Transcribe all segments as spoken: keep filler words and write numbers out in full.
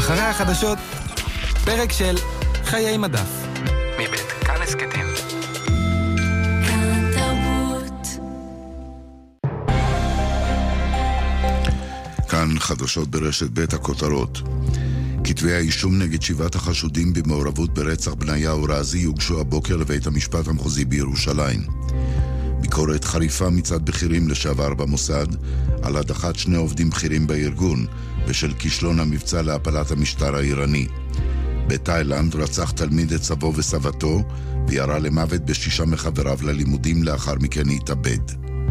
אחרי החדשות, פרק של חיי מדף. מבית כאן הסקטים. כאן תרבות. כאן חדשות ברשת בית הכותרות. כתבי האישום נגד שבעת החשודים במעורבות ברצח בניהו רזי יוגשו הבוקר לבית המשפט המחוזי בירושלים. ביקורת חריפה מצד בכירים לשעבר במוסד על הדחת שני עובדים בכירים בארגון בשל כישלון המבצע להפלת המשטר האיראני. בתאילנד רצח תלמיד את סבו וסבתו וירה למוות בשישה מחבריו ללימודים, לאחר מכן התאבד.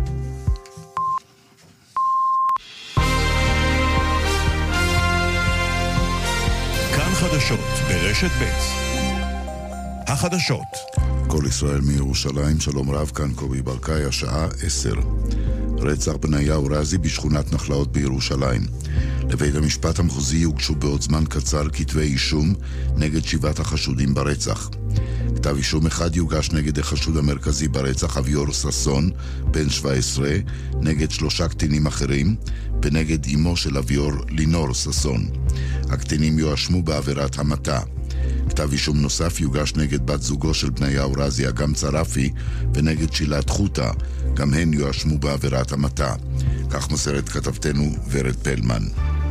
כאן חדשות ברשת בית. החדשות. כל ישראל מירושלים, שלום רב, כאן קובי ברקאי, השעה עשר. רצח בניהו רזי בשכונת נחלאות בירושלים. לבית המשפט המחוזי יוגשו בעוד זמן קצר כתבי אישום נגד שבעת החשודים ברצח. כתב אישום אחד יוגש נגד החשוד המרכזי ברצח, אביור ססון, בן שבע עשרה, נגד שלושה קטינים אחרים, ונגד אמו של אביור, לינור ססון. הקטינים יואשמו בעבירת המתה. כתב אישום נוסף יוגש נגד בת זוגו של בניהו רזי, אגם צרפי, ונגד שילת חוטה, גם הן יואשמו בעבירת המתה. כך מוסרת כתבתנו ורד פלמן.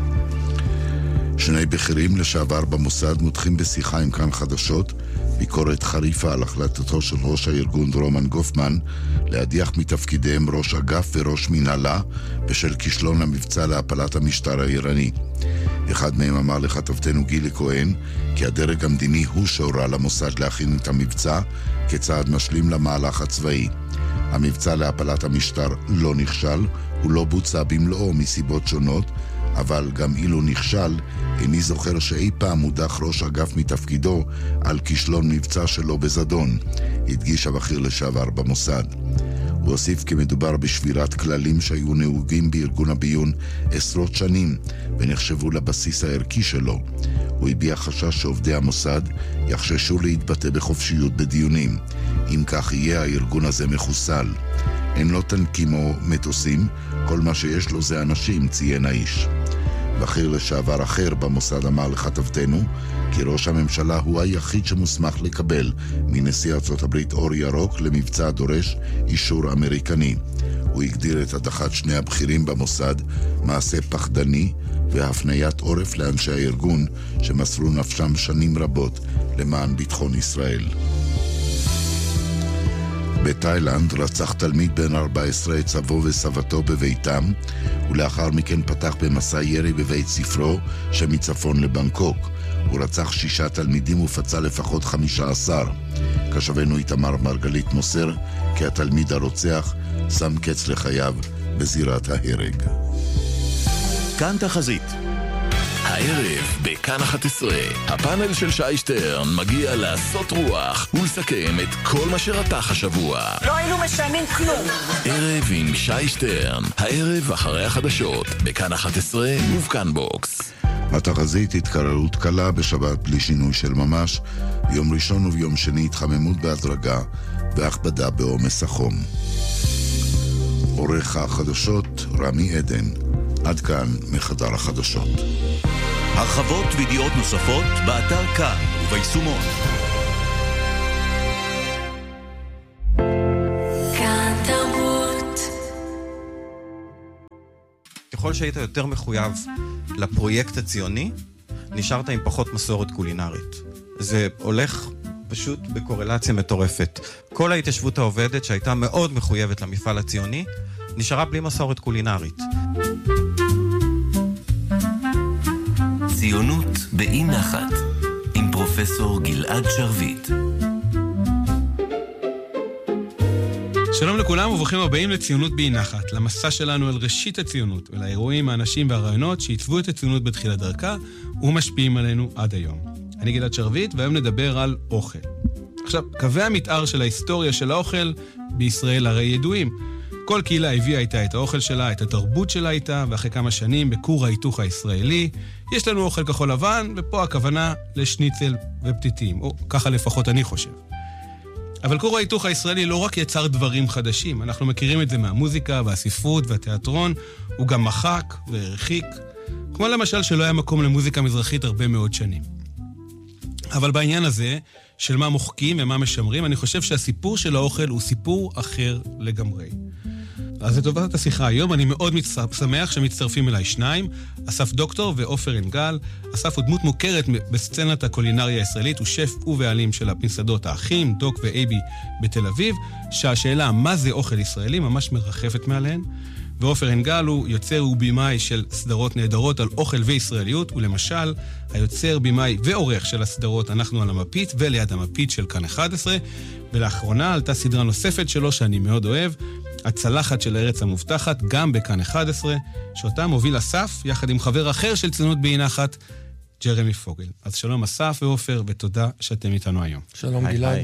שני בכירים לשעבר במוסד מותחים בשיחה עם כאן חדשות ביקורת חריפה על החלטתו של ראש הארגון רומן גופמן להדיח מתפקידיהם ראש אגף וראש מנהלה בשל כישלון המבצע להפלת המשטר האיראני. אחד מהם אמר לכתבתנו גילי כהן כי הדרג המדיני הוא שהורה למוסד להכין את המבצע כצעד משלים למהלך הצבאי. המבצע להפלת המשטר לא נכשל, הוא לא בוצע במלואו מסיבות שונות, אבל גם אילו נכשל, איני זוכר שאי פעם הודח ראש אגף מתפקידו על כישלון מבצע שלו בזדון, הדגיש הבכיר לשעבר במוסד. הוא הוסיף כי מדובר בשבירת כללים שהיו נהוגים בארגון הביון עשרות שנים ונחשבו לבסיס הערכי שלו. הוא הביע חשש שעובדי המוסד יחששו להתבטא בחופשיות בדיונים. אם כך יהיה, הארגון הזה מחוסל. אין לו טנקים או מטוסים, כל מה שיש לו זה אנשים, ציין האיש. בכיר לשעבר אחר במוסד אמר לכתבתנו כי ראש הממשלה הוא היחיד שמוסמך לקבל מנשיא ארצות הברית אור ירוק למבצע דורש אישור אמריקני. הוא הגדיר את הדחת שני הבכירים במוסד מעשה פחדני והפניית עורף לאנשי הארגון שמסרו נפשם שנים רבות למען ביטחון ישראל. בתאילנד רצח תלמיד בן ארבע עשרה את סבו וסבתו בביתם, ולאחר מכן פתח במסע ירי בבית ספרו שמצפון לבנקוק. הוא רצח שישה תלמידים ופצע לפחות חמישה עשר. כשבנו איתמר מרגלית מוסר כי התלמיד הרוצח שם קץ לחייו בזירת ההרג. כאן תחזית. הערב בכאן אחת עשרה, הפאנל של שי שטרן מגיע לעשות רוח ולסכם את כל מה שרתח השבוע. לא היינו משנים כלום. ערב עם שי שטרן, הערב אחרי החדשות, בכאן אחת עשרה ובכאן בוקס. התחזית: התקררות קלה בשבת בלי שינוי של ממש, ביום ראשון וביום שני התחממות בהדרגה והכבדה בעומס החום. עורך החדשות רמי עדן. עד כאן מחדר החדשות. הרחבות וידיעות נוספות באתר כאן וביישומון. כאן תרבות. ככל שהיית יותר מחויב לפרויקט הציוני, נשארת עם פחות מסורת קולינרית. זה הולך פשוט בקורלציה מטורפת. כל ההתיישבות העובדת שהייתה מאוד מחויבת למפעל הציוני, נשארה בלי מסורת קולינרית. ציונות באי נחת עם פרופסור גלעד שרביט. שלום לכולם וברוכים הבאים לציונות באי נחת, למסע שלנו אל ראשית הציונות ולאירועים, האנשים והרעיונות שעיצבו את הציונות בתחילת דרכה ומשפיעים עלינו עד היום. אני גלעד שרביט והיום נדבר על אוכל. עכשיו, קווי המתאר של ההיסטוריה של האוכל בישראל הרי ידועים. כל קהילה הביאה איתה את האוכל שלה, את התרבות שלה איתה, ואחרי כמה שנים בכור ההיתוך הישראלי, יש לנו אוכל כחול לבן, ופה הכוונה לשניצל ופתיתים, או ככה לפחות אני חושב. אבל כור ההיתוך הישראלי לא רק יצר דברים חדשים, אנחנו מכירים את זה מהמוזיקה והספרות והתיאטרון, הוא גם מחק והרחיק. כמו למשל שלא היה מקום למוזיקה מזרחית הרבה מאוד שנים. אבל בעניין הזה, של מה מוחקים ומה משמרים, אני חושב שהסיפור של האוכל הוא סיפור אחר לגמרי. אז לטובת השיחה היום, אני מאוד שמח שמצטרפים אליי שניים, אסף דוקטור ואופר אנגל. אסף הוא דמות מוכרת בסצנת הקולינריה הישראלית, הוא שף ובעלים של המסעדות האחים, דוק ואייבי בתל אביב, שהשאלה מה זה אוכל ישראלי ממש מרחפת מעליהן. ואופר אנגל הוא יוצר ובימאי של סדרות נהדרות על אוכל וישראליות, ולמשל היוצר, בימאי ועורך של הסדרות אנחנו על המפית וליד המפית של כאן אחת עשרה, ולאחרונה עלתה סדרה נוספת שלו שאני מאוד אוהב, הצלחת של הארץ המובטחת, גם בכאן אחת עשרה, שאותה מוביל אסף יחד עם חבר אחר של ציונות באי נחת, ג'רמי פוגל. אז שלום אסף ואופר, ותודה שאתם איתנו היום. שלום גלעד.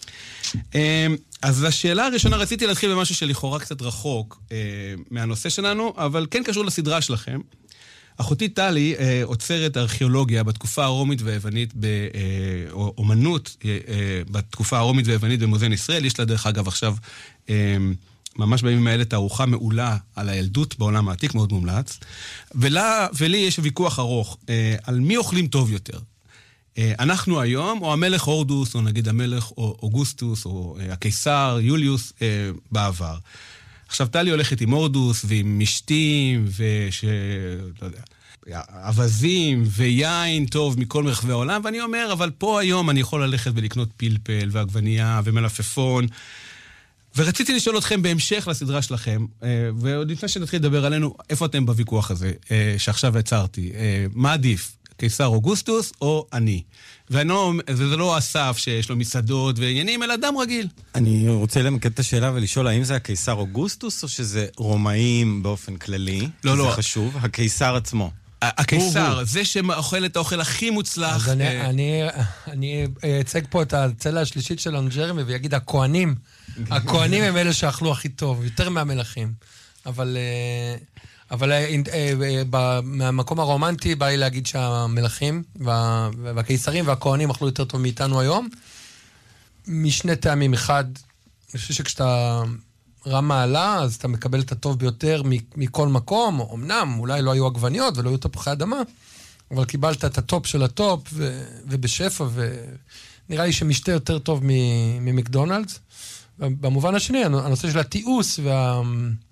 אז השאלה הראשונה, רציתי להתחיל במשהו שלכאורה קצת רחוק אה, מהנושא שלנו, אבל כן קשור לסדרה שלכם. אחותי טלי אה, עוצרת ארכיאולוגיה בתקופה הרומית והיוונית, באומנות אה, אה, בתקופה הרומית והיוונית במוזיאון ישראל. יש לה דרך אגב עכשיו, אה, ממש בימים האלה, תערוכה מעולה על הילדות בעולם העתיק, מאוד מומלץ. ולה, ולי יש ויכוח ארוך אה, על מי אוכלים טוב יותר. אנחנו היום, או המלך הורדוס, או נגיד המלך אוגוסטוס, או הקיסר יוליוס בעבר. עכשיו, טלי הולכת עם הורדוס, ועם משתים, וש... לא יודע, אבזים, ויין טוב מכל מרחבי העולם, ואני אומר, אבל פה היום אני יכול ללכת ולקנות פלפל, ועגבנייה, ומלפפון, ורציתי לשאול אתכם בהמשך לסדרה שלכם, ועוד לפני שנתחיל לדבר עלינו, איפה אתם בוויכוח הזה, שעכשיו יצרתי? מה עדיף? קיסר אוגוסטוס או אני. וזה לא אסף שיש לו מסעדות ועניינים, אלא אדם רגיל. אני רוצה למקד את השאלה ולשאול, האם זה הקיסר אוגוסטוס או שזה רומאים באופן כללי? לא, לא. זה חשוב. הקיסר עצמו. הקיסר, זה שאוכל את האוכל הכי מוצלח. אז אני אצג פה את הצלע השלישית שלנו, ג'רמי, ויגיד, הכהנים, הכהנים הם אלה שאכלו הכי טוב, יותר מהמלכים. אבל... אבל מהמקום הרומנטי בא לי להגיד שהמלכים והקיסרים והכהנים אכלו יותר טוב מאיתנו היום. משני טעמים. אחד, אני חושב שכשאתה רם מעלה, אז אתה מקבל את הטוב ביותר מכל מקום. אמנם, אולי לא היו עגבניות ולא היו תפוחי אדמה, אבל קיבלת את הטופ של הטופ ובשפע, ונראה לי שמשתה יותר טוב ממקדונלדס. במובן השני, הנושא של התיעוש וה...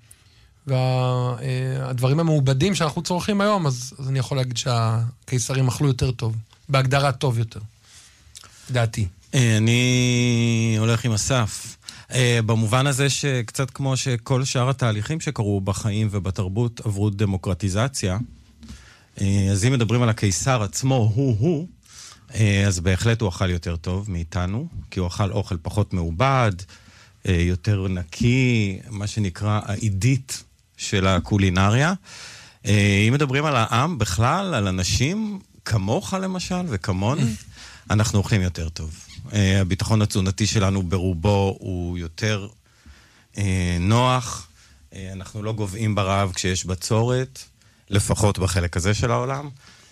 והדברים המעובדים שאנחנו צורכים היום, אז, אז אני יכול להגיד שהקיסרים אכלו יותר טוב, בהגדרה טוב יותר, דעתי. אני הולך עם אסף. במובן הזה שקצת כמו שכל שאר התהליכים שקרו בחיים ובתרבות עברו דמוקרטיזציה, אז אם מדברים על הקיסר עצמו, הוא-הוא, אז בהחלט הוא אכל יותר טוב מאיתנו, כי הוא אכל אוכל פחות מעובד, יותר נקי, מה שנקרא העידית של הקולינריה. אם מדברים על העם בכלל, על אנשים כמוך למשל וכמוני, אנחנו אוכלים יותר טוב. הביטחון התזונתי שלנו ברובו הוא יותר נוח, אנחנו לא גובעים ברעב כשיש בצורת, לפחות בחלק הזה של העולם.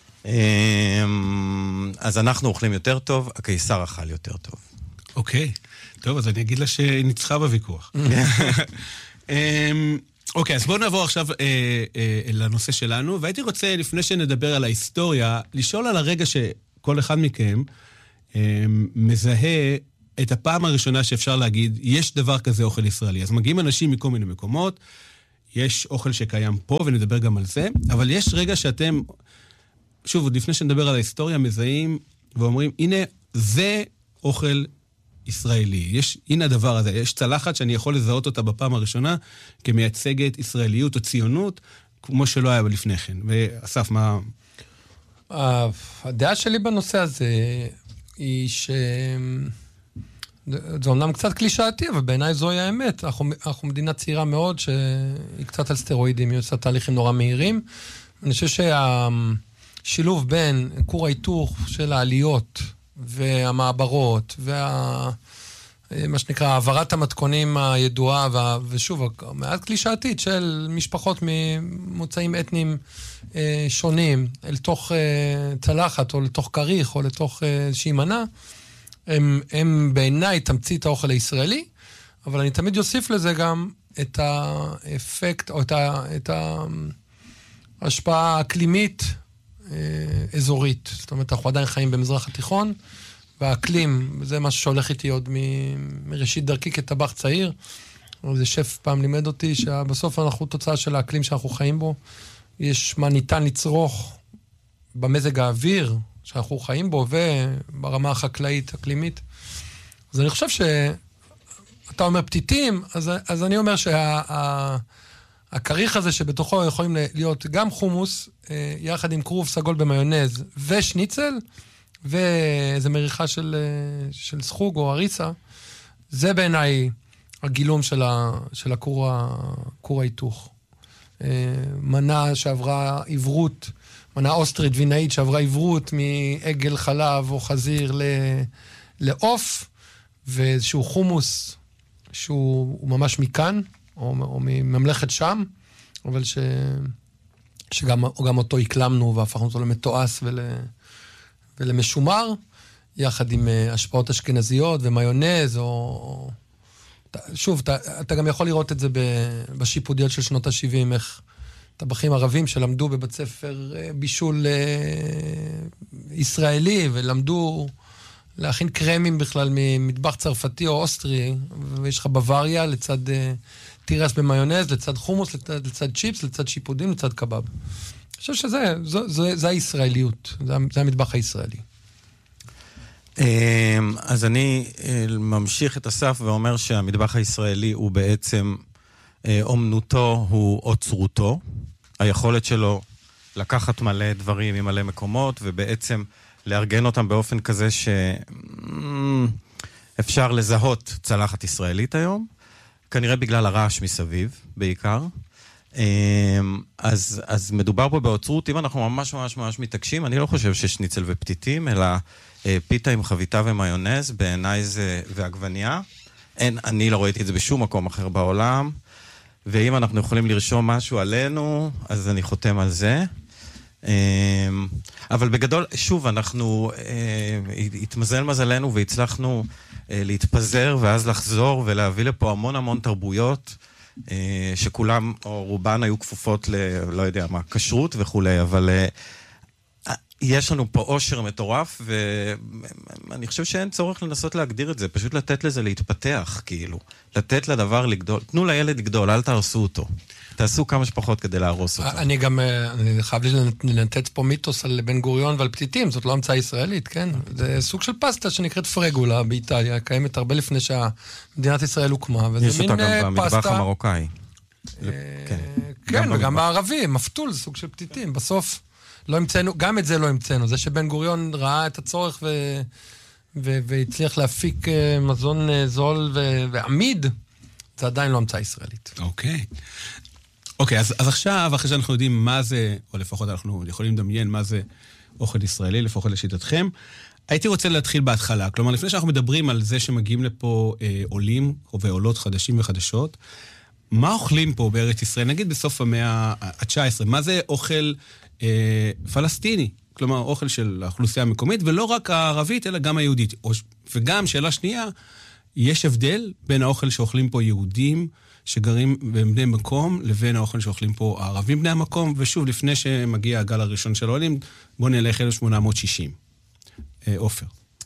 אז אנחנו אוכלים יותר טוב, הקיסר אכל יותר טוב. אוקיי, טוב, אז אני אגיד לה שניצחה בוויכוח. אוקיי, אז בואו נעבור עכשיו לנושא שלנו, והייתי רוצה, לפני שנדבר על ההיסטוריה, לשאול על הרגע שכל אחד מכם מזהה את הפעם הראשונה שאפשר להגיד, יש דבר כזה אוכל ישראלי. אז מגיעים אנשים מכל מיני מקומות, יש אוכל שקיים פה, ונדבר גם על זה, אבל יש רגע שאתם, שוב, עוד לפני שנדבר על ההיסטוריה, מזהים ואומרים, הנה, זה אוכל ישראלי. יש, הנה הדבר הזה, יש צלחת שאני יכול לזהות אותה בפעם הראשונה, כמייצגת ישראליות או ציונות, כמו שלא היה לפני כן. ואסף, מה... הדעה שלי בנושא הזה היא ש... זה אומנם קצת קלישאתי, אבל בעיניי זוהי האמת. אנחנו, אנחנו מדינה צעירה מאוד, שהיא קצת על סטרואידים, היא עושה תהליכים נורא מהירים. אני חושב שהשילוב בין כור ההיתוך של העליות והמעברות, וה... מה שנקרא, העברת המתכונים הידועה, וה... ושוב, מעט קלישאתית של משפחות ממוצאים אתניים אה, שונים, אל תוך אה, צלחת, או לתוך קריך, או לתוך איזושהי מנה, הם, הם בעיניי תמצית האוכל הישראלי, אבל אני תמיד יוסיף לזה גם את האפקט, או את ה... את ה השפעה אקלימית אה, אזורית. זאת אומרת, אנחנו עדיין חיים במזרח התיכון, והאקלים, זה מה שהולך איתי עוד מ- מראשית דרכי כטבח צעיר. זה שף פעם לימד אותי שבסוף אנחנו תוצאה של האקלים שאנחנו חיים בו. יש מה ניתן לצרוך במזג האוויר שאנחנו חיים בו, וברמה החקלאית, אקלימית. אז אני חושב שאתה אומר פתיתים, אז, אז אני אומר שהכריך הזה שבתוכו יכולים להיות גם חומוס, יחד עם כרוב סגול במיונז ושניצל, ואיזו מריחה של, של סחוג או אריסה, זה בעיניי הגילום של, ה, של הכור, הכור ההיתוך. מנה שעברה עברות, מנה אוסטרית וינאית שעברה עברות מעגל חלב או חזיר לעוף, ואיזשהו חומוס שהוא ממש מכאן, או, או מממלכת שם, אבל ש, שגם גם אותו הקלמנו והפכנו אותו למתועס ול, ולמשומר, יחד עם השפעות אשכנזיות ומיונז, או... שוב, אתה, אתה גם יכול לראות את זה בשיפודיות של שנות ה-שבעים, איך טבחים ערבים שלמדו בבית ספר בישול ישראלי, ולמדו להכין קרמים בכלל ממטבח צרפתי או אוסטרי, ויש לך בוואריה לצד טירס במיונז, לצד חומוס, לצד, לצד צ'יפס, לצד שיפודים, לצד קבב. אני חושב שזה זה, זה, זה הישראליות, זה, זה המטבח הישראלי. אז אני ממשיך את הסף ואומר שהמטבח הישראלי הוא בעצם אומנותו, הוא אוצרותו, היכולת שלו לקחת מלא דברים ממלא מקומות ובעצם לארגן אותם באופן כזה שאפשר לזהות צלחת ישראלית היום, כנראה בגלל הרעש מסביב בעיקר. אז, אז מדובר פה באוצרות, אם אנחנו ממש ממש ממש מתעקשים, אני לא חושב ששניצל ופתיתים, אלא פיתה עם חביתה ומיונז, בעיניי זה ועגבניה. אין, אני לא ראיתי את זה בשום מקום אחר בעולם, ואם אנחנו יכולים לרשום משהו עלינו, אז אני חותם על זה. אבל בגדול, שוב, אנחנו התמזל מזלנו והצלחנו להתפזר ואז לחזור ולהביא לפה המון המון תרבויות, שכולם או רובן היו כפופות ל, לא יודע מה, כשרות וכולי, אבל יש לנו פה עושר מטורף, ואני חושב שאין צורך לנסות להגדיר את זה, פשוט לתת לזה להתפתח, כאילו. לתת לדבר לגדול. תנו לילד לגדול, אל תהרסו אותו. תעשו כמה שפחות כדי להרוס אותו. אני גם, אני חייב לנתץ פה מיתוס על בן גוריון ועל פתיתים, זאת לא המצאה ישראלית, כן? זה סוג של פסטה שנקראת פרגולה באיטליה, קיימת הרבה לפני שהמדינת ישראל הוקמה, יש אותה גם במטבח המרוקאי. כן, וגם בערבי, מפתול, זה סוג של פתיתים. בסוף לא המצאנו, גם את זה לא המצאנו. זה שבן גוריון ראה את הצורך והצליח להפיק מזון זול ועמיד, זה עדיין לא המצאה ישראלית. אוקיי. אוקיי, אז, אז עכשיו, אחרי שאנחנו יודעים מה זה, או לפחות אנחנו יכולים לדמיין מה זה אוכל ישראלי, לפחות לשיטתכם, הייתי רוצה להתחיל בהתחלה. כלומר, לפני שאנחנו מדברים על זה שמגיעים לפה אה, עולים ועולות חדשים וחדשות, מה אוכלים פה בארץ ישראל? נגיד בסוף המאה ה-תשע עשרה, מה זה אוכל אה, פלסטיני? כלומר, אוכל של האוכלוסייה המקומית, ולא רק הערבית, אלא גם היהודית. וגם, שאלה שנייה, יש הבדל בין האוכל שאוכלים פה יהודים, שגרים בבני מקום, לבין האוכל שאוכלים פה הערבים בני המקום, ושוב, לפני שמגיע הגל הראשון של העולים, בואו נלך אלף שמונה מאות שישים. אופר.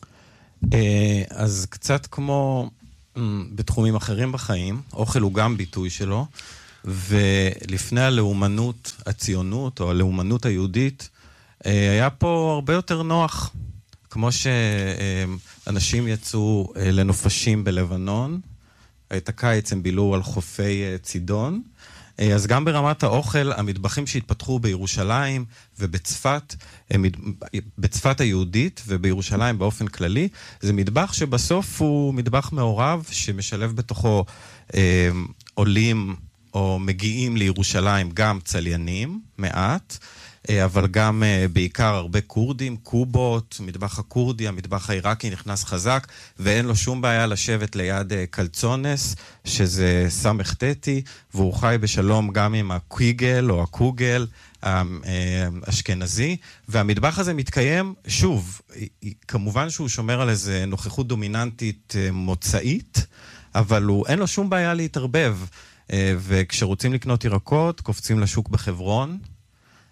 אז קצת כמו בתחומים אחרים בחיים, אוכל הוא גם ביטוי שלו, ולפני הלאומנות הציונות, או הלאומנות היהודית, היה פה הרבה יותר נוח. כמו שאנשים יצאו לנופשים בלבנון, את הקיץ הם בילו על חופי צידון, אז גם ברמת האוכל, המטבחים שהתפתחו בירושלים ובצפת, בצפת היהודית ובירושלים באופן כללי, זה מטבח שבסוף הוא מטבח מעורב, שמשלב בתוכו אה, עולים או מגיעים לירושלים גם צליינים, מעט, אבל גם בעיקר הרבה קורדים, קובות, מטבח הקורדי, המטבח העיראקי נכנס חזק, ואין לו שום בעיה לשבת ליד קלצונס, שזה סמך תתי, והוא חי בשלום גם עם הקוויגל או הקוגל האשכנזי, והמטבח הזה מתקיים, שוב, כמובן שהוא שומר על איזה נוכחות דומיננטית מוצאית, אבל הוא, אין לו שום בעיה להתערבב, וכשרוצים לקנות ירקות, קופצים לשוק בחברון,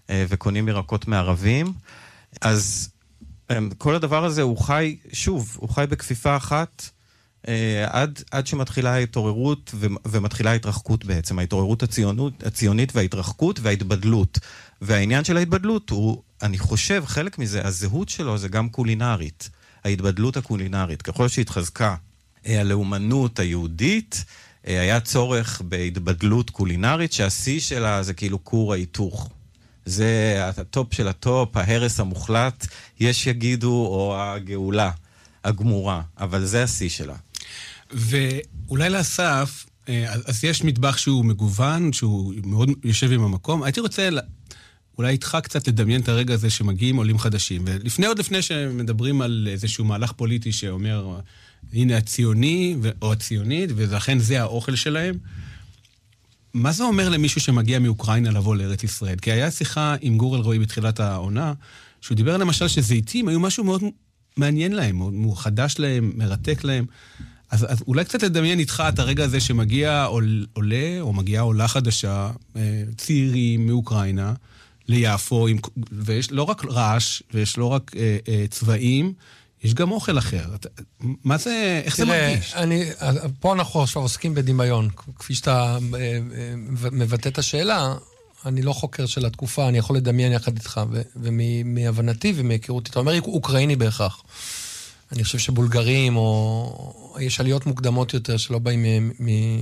וקונים ירקות מערבים. אז כל הדבר הזה הוא חי, שוב, הוא חי בכפיפה אחת, עד, עד שמתחילה ההתעוררות ומתחילה ההתרחקות בעצם, ההתעוררות הציונות, הציונית וההתרחקות וההתבדלות. והעניין של ההתבדלות הוא, אני חושב, חלק מזה, הזהות שלו זה גם קולינרית, ההתבדלות הקולינרית. ככל שהתחזקה הלאומנות היהודית, היה צורך בהתבדלות קולינרית, שהשיא שלה זה כאילו כור ההיתוך. זה הטופ של הטופ, ההרס המוחלט, יש יגידו, או הגאולה, הגמורה, אבל זה השיא שלה. ואולי לאסף, אז יש מטבח שהוא מגוון, שהוא מאוד יושב עם המקום. הייתי רוצה אולי איתך קצת לדמיין את הרגע הזה שמגיעים עולים חדשים. ולפני עוד לפני שמדברים על איזשהו מהלך פוליטי שאומר, הנה הציוני או הציונית, ולכן זה האוכל שלהם, מה זה אומר למישהו שמגיע מאוקראינה לבוא לארץ ישראל? כי היה שיחה עם גור אלרועי בתחילת העונה, שהוא דיבר למשל שזיתים היו משהו מאוד מעניין להם, מאוד חדש להם, מרתק להם. אז, אז אולי קצת לדמיין איתך את הרגע הזה שמגיע עולה, או מגיעה עולה חדשה, צעירים מאוקראינה, ליפו, עם, ויש לא רק רעש, ויש לא רק אה, אה, צבעים, יש גם אוכל אחר. מה זה, איך תראה, זה מרגיש? אני, פה אנחנו עכשיו עוסקים בדמיון. כפי שאתה מבטא את השאלה, אני לא חוקר של התקופה, אני יכול לדמיין יחד איתך, ומהבנתי ומהיכרותי. אתה אומר, אוקראיני בהכרח. אני חושב שבולגרים, או יש עליות מוקדמות יותר, שלא באים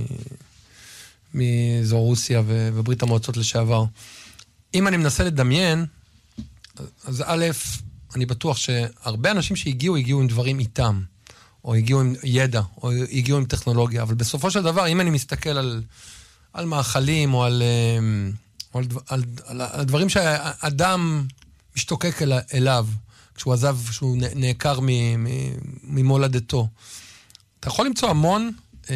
מאזור רוסיה וברית המועצות לשעבר. אם אני מנסה לדמיין, אז א', אני בטוח שהרבה אנשים שהגיעו, הגיעו עם דברים איתם, או הגיעו עם ידע, או הגיעו עם טכנולוגיה, אבל בסופו של דבר, אם אני מסתכל על, על מאכלים, או על, או על, על, על, על דברים שהאדם משתוקק אל, אליו, כשהוא עזב, כשהוא נעקר ממולדתו, אתה יכול למצוא המון, אתה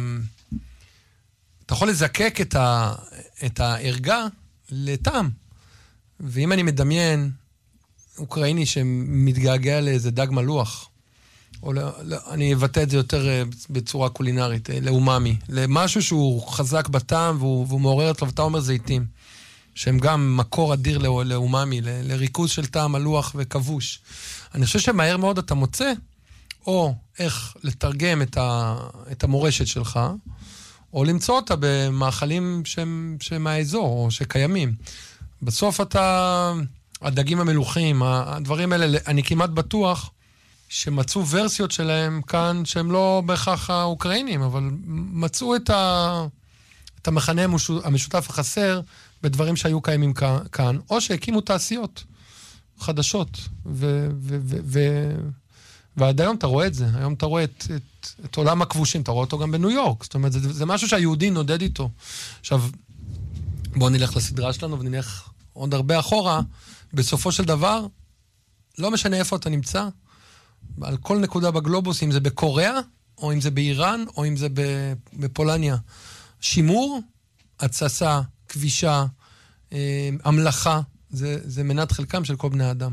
יכול לזקק את, ה, את הערגה לטעם. ואם אני מדמיין, אוקראיני שמתגעגע לאיזה דג מלוח, או לא, לא, אני אבטא את זה יותר בצורה קולינרית, לאוממי, למשהו שהוא חזק בטעם והוא, והוא מעורר את לו, ואתה אומר זיתים, שהם גם מקור אדיר לאוממי, ל, לריכוז של טעם מלוח וכבוש. אני חושב שמהר מאוד אתה מוצא, או איך לתרגם את, ה, את המורשת שלך, או למצוא אותה במאכלים שהם, שהם מהאזור, או שקיימים. בסוף אתה... הדגים המלוכים, הדברים האלה, אני כמעט בטוח שמצאו ורסיות שלהם כאן, שהם לא בהכרח האוקראינים, אבל מצאו את, ה, את המחנה המשותף החסר בדברים שהיו קיימים כאן, או שהקימו תעשיות חדשות. ו, ו, ו, ו, ועד היום אתה רואה את זה, היום אתה רואה את, את, את עולם הכבושים, אתה רואה אותו גם בניו יורק, זאת אומרת, זה, זה משהו שהיהודי נודד איתו. עכשיו, בואו נלך לסדרה שלנו ונלך עוד הרבה אחורה, בסופו של דבר, לא משנה איפה אתה נמצא, על כל נקודה בגלובוס, אם זה בקוריאה, או אם זה באיראן, או אם זה בפולניה. שימור, הצסה, כבישה, המלאכה, זה, זה מנת חלקם של כל בני האדם.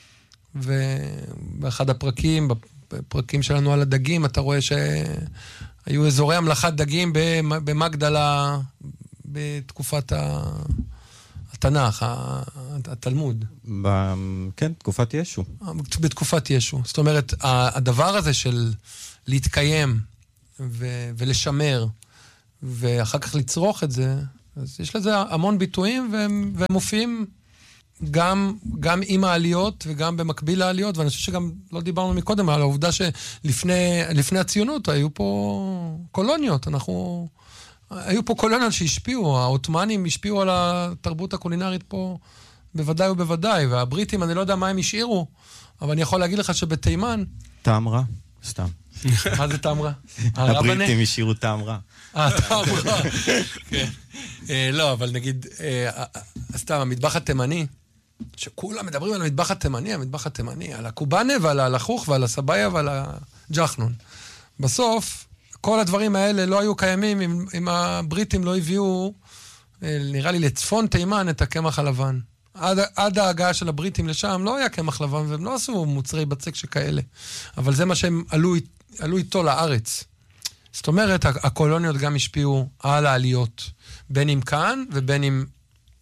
ובאחד הפרקים, בפרקים שלנו על הדגים, אתה רואה שהיו אזורי המלאכת דגים במגדלה, בתקופת ה... התנ"ך, התלמוד. ב... כן, תקופת ישו. בתקופת ישו. זאת אומרת, הדבר הזה של להתקיים ו... ולשמר, ואחר כך לצרוך את זה, אז יש לזה המון ביטויים, והם, והם מופיעים גם, גם עם העליות וגם במקביל לעליות, ואני חושב שגם לא דיברנו מקודם על העובדה שלפני לפני הציונות היו פה קולוניות, אנחנו... היו פה קולוניות שהשפיעו, העות'מאנים השפיעו על התרבות הקולינרית פה בוודאי ובוודאי, והבריטים, אני לא יודע מה הם השאירו, אבל אני יכול להגיד לך שבתימן... טעם רע, סתם. מה זה טעם רע? הבריטים השאירו טעם רע. אה, טעם רע. כן. לא, אבל נגיד, סתם, המטבח התימני, שכולם מדברים על המטבח התימני, המטבח התימני, על הקובאנה ועל הלחוך ועל הסבאיה ועל הג'חנון. בסוף, כל הדברים האלה לא היו קיימים אם, אם הבריטים לא הביאו, נראה לי, לצפון תימן את הקמח הלבן. עד, עד ההגעה של הבריטים לשם לא היה קמח לבן, והם לא עשו מוצרי בצק שכאלה. אבל זה מה שהם עלו, עלו איתו לארץ. זאת אומרת, הקולוניות גם השפיעו על העליות, בין אם כאן ובין אם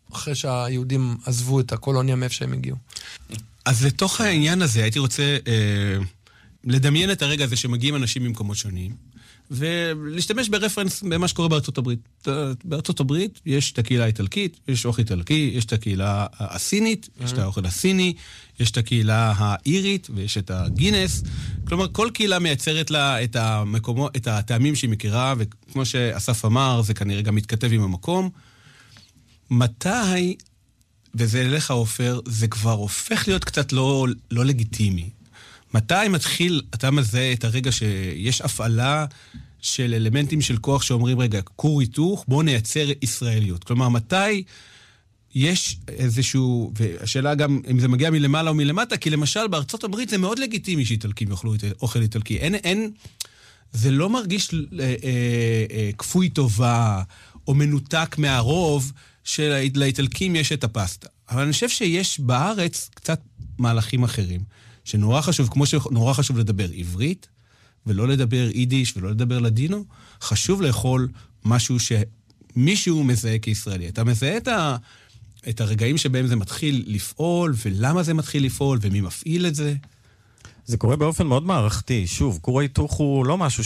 אחרי שהיהודים עזבו את הקולוניה מאיפה שהם הגיעו. אז לתוך העניין הזה הייתי רוצה אה, לדמיין את הרגע הזה שמגיעים אנשים ממקומות שונים, ולהשתמש ברפרנס במה שקורה בארצות הברית. בארצות הברית יש את הקהילה האיטלקית, יש אוכל איטלקי, יש את הקהילה הסינית, יש את האוכל הסיני, יש את הקהילה האירית, ויש את הגינס. כלומר, כל קהילה מייצרת לה את המקומו, את הטעמים שהיא מכירה, וכמו שאסף אמר, זה כנראה גם מתכתב עם המקום. מתי, וזה אליך עופר, זה כבר הופך להיות קצת לא, לא לגיטימי. מתי מתחיל, אתה מזהה את הרגע שיש הפעלה של אלמנטים של כוח שאומרים, רגע, כור היתוך, בואו נייצר ישראליות. כלומר, מתי יש איזשהו, והשאלה גם אם זה מגיע מלמעלה או מלמטה, כי למשל בארצות הברית זה מאוד לגיטימי שאיטלקים יאכלו אוכל איטלקי. אין, אין, זה לא מרגיש אה, אה, אה, כפוי טובה או מנותק מהרוב שלאיטלקים יש את הפסטה. אבל אני חושב שיש בארץ קצת מהלכים אחרים. שנורא חשוב, כמו שנורא חשוב לדבר עברית, ולא לדבר יידיש, ולא לדבר לדינו, חשוב לאכול משהו שמישהו מזהה כישראלי. אתה מזהה את, ה, את הרגעים שבהם זה מתחיל לפעול, ולמה זה מתחיל לפעול, ומי מפעיל את זה? זה קורה באופן מאוד מערכתי. שוב, כור ההיתוך הוא לא משהו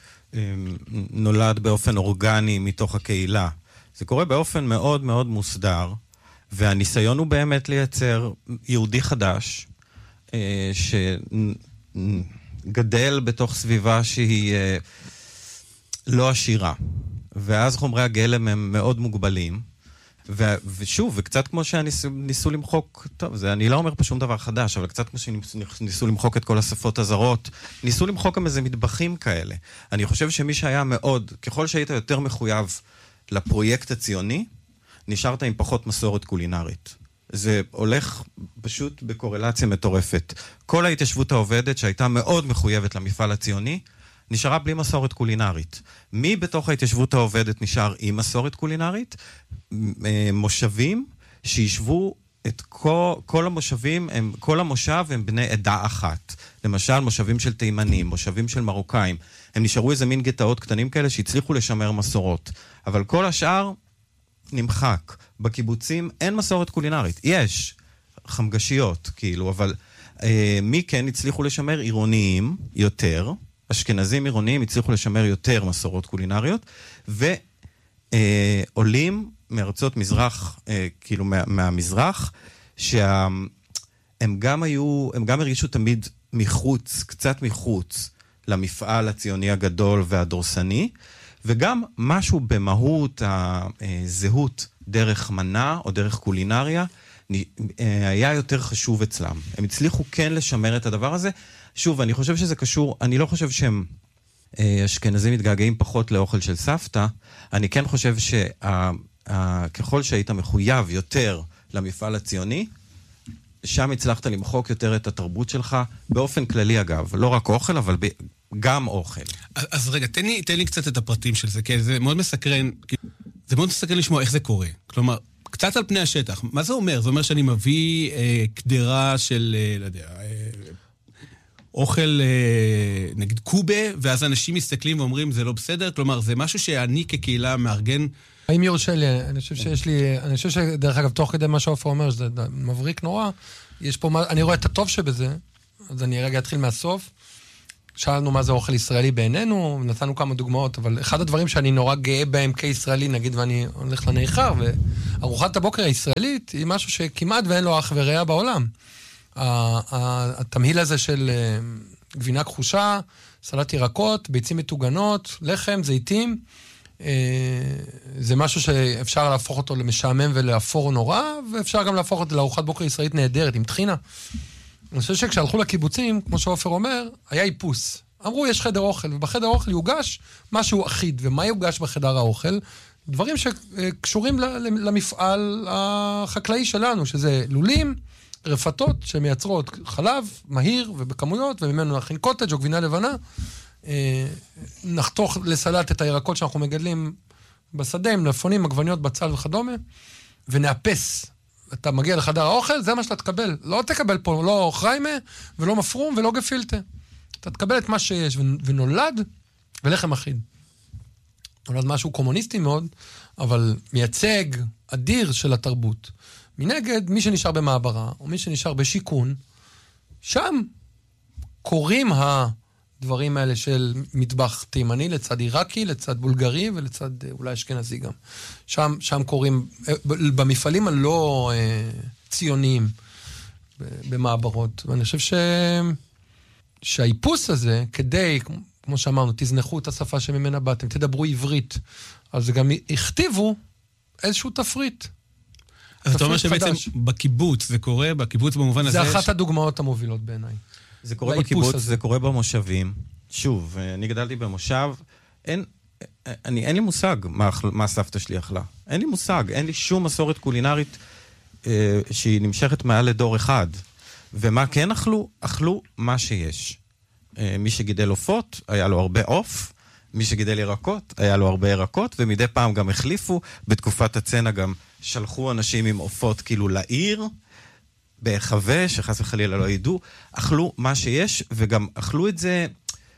שנולד באופן אורגני מתוך הקהילה. זה קורה באופן מאוד מאוד מוסדר, והניסיון הוא באמת לייצר יהודי חדש, שגדל בתוך סביבה שהיא לא עשירה. ואז חומרי הגלם הם מאוד מוגבלים. ושוב, וקצת כמו שניסו למחוק, טוב, זה, אני לא אומר פה שום דבר חדש, אבל קצת כמו שניסו למחוק את כל השפות הזרות, ניסו למחוק גם איזה מטבחים כאלה. אני חושב שמי שהיה מאוד, ככל שהיית יותר מחויב לפרויקט הציוני, נשארת עם פחות מסורת קולינרית. זה הולך פשוט בקורלציה מטורפת. כל ההתיישבות העובדת שהייתה מאוד מחויבת למפעל הציוני, נשארה בלי מסורת קולינרית. מי בתוך ההתיישבות העובדת נשאר עם מסורת קולינרית? מושבים שישבו את כל, כל המושבים, הם, כל המושב הם בני עדה אחת. למשל, מושבים של תימנים, מושבים של מרוקאים. הם נשארו איזה מין גטאות קטנים כאלה שהצליחו לשמר מסורות. אבל כל השאר נמחק. בקיבוצים אין מסורת קולינרית. יש חמגשיות, כאילו, אבל אה, מי כן הצליחו לשמר עירוניים יותר, אשכנזים עירוניים הצליחו לשמר יותר מסורות קולינריות, ועולים אה, מארצות מזרח, אה, כאילו מה, מהמזרח, שהם גם היו, הם גם הרגישו תמיד מחוץ, קצת מחוץ, למפעל הציוני הגדול והדורסני, וגם משהו במהות הזהות דרך מנה או דרך קולינריה, היה יותר חשוב אצלם. הם הצליחו כן לשמר את הדבר הזה. שוב, אני חושב שזה קשור, אני לא חושב שהם אשכנזים מתגעגעים פחות לאוכל של סבתא, אני כן חושב שככל שהיית מחויב יותר למפעל הציוני, שם הצלחת למחוק יותר את התרבות שלך, באופן כללי אגב, לא רק אוכל, אבל גם אוכל. אז, אז רגע, תן לי, תן לי קצת את הפרטים של זה, כי זה מאוד מסקרן, זה מאוד מסקרן לשמוע איך זה קורה. כלומר, קצת על פני השטח. מה זה אומר? זה אומר שאני מביא אה, קדרה של, אה, לא יודע, אה, אוכל, אה, נגיד קובה, ואז אנשים מסתכלים ואומרים, זה לא בסדר? כלומר, זה משהו שאני כקהילה מארגן. האם יורשה לי, אני חושב שיש לי, אני חושב שדרך אגב, תוך כדי מה שאופר אומר, שזה מבריק נורא, יש פה, אני רואה את הטוב שבזה, אז אני רגע אתחיל מהסוף. שאלנו מה זה אוכל ישראלי בעינינו, נתנו כמה דוגמאות, אבל אחד הדברים שאני נורא גאה בהם כישראלי, נגיד, ואני הולך לנאחר, וארוחת הבוקר הישראלית היא משהו שכמעט ואין לו אח ורע בעולם. התמהיל הזה של גבינה כחושה, סלט ירקות, ביצים מטוגנות, לחם, זיתים, זה משהו שאפשר להפוך אותו למשעמם ולאפור נורא, ואפשר גם להפוך אותו לארוחת בוקר ישראלית נהדרת, עם טחינה. אני חושב שכשהלכו לקיבוצים, כמו שאופר אומר, היה איפוס. אמרו, יש חדר אוכל, ובחדר האוכל יוגש משהו אחיד. ומה יוגש בחדר האוכל? דברים שקשורים למפעל החקלאי שלנו, שזה לולים, רפתות שמייצרות חלב, מהיר ובכמויות, וממנו נכין קוטג' או גבינה לבנה. נחתוך לסלט את הירקות שאנחנו מגדלים בשדה, עם מלפפונים, עגבניות, בצל וכדומה, ונאפס. אתה מגיע לחדר האוכל, זה מה שאתה תקבל. לא תקבל פה לא חריימה, ולא מפרום, ולא גפילטה. אתה תקבל את מה שיש, ונולד, ולחם אחיד. נולד משהו קומוניסטי מאוד, אבל מייצג אדיר של התרבות. מנגד, מי שנשאר במעברה, או מי שנשאר בשיקון, שם קוראים הדברים האלה של מטבח תימני, לצד עיראקי, לצד בולגרי, ולצד אולי אשכנזי גם. שם, שם קוראים, במפעלים הלא אה, ציוניים, במעברות. ואני חושב ש... שהאיפוס הזה, כדי, כמו שאמרנו, תזנחו את השפה שממנה באתם, תדברו עברית, אז גם הכתיבו איזשהו תפריט. אז אתה אומר שבעצם בקיבוץ, זה קורה, בקיבוץ במובן הזה... זה אחת הדוגמאות המובילות בעיניי. זה קורה בקיבוץ, זה קורה במושבים. שוב, אני גדלתי במושב, אין, אני, אין לי מושג מה, מה סבתא שלי אכלה. אין לי מושג, אין לי שום מסורת קולינרית אה, שהיא נמשכת מעל לדור אחד. ומה כן אכלו? אכלו מה שיש. אה, מי שגידל עופות, היה לו הרבה עוף, מי שגידל ירקות, היה לו הרבה ירקות, ומדי פעם גם החליפו, בתקופת הצנע גם שלחו אנשים עם עופות כאילו לעיר, בחווה, שחס וחלילה לא ידעו, אכלו מה שיש, וגם אכלו את זה,